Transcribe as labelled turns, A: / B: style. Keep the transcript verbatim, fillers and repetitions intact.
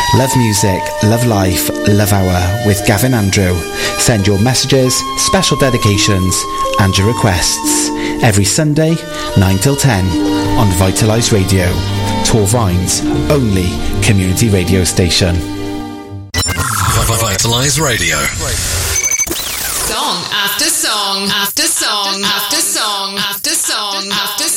A: Love music, love life, love hour with Gavin Andrew. Send your messages, special dedications and your requests every Sunday, nine till ten on Vitalise Radio, Torvine's only community radio station.
B: Vitalise Radio.
C: Song after song after song after song after song after